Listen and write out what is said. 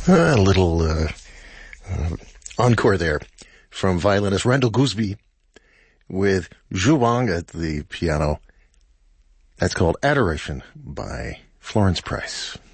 A little encore there from violinist Randall Gooseby with Zhu Wang at the piano. That's called Adoration by Florence Price.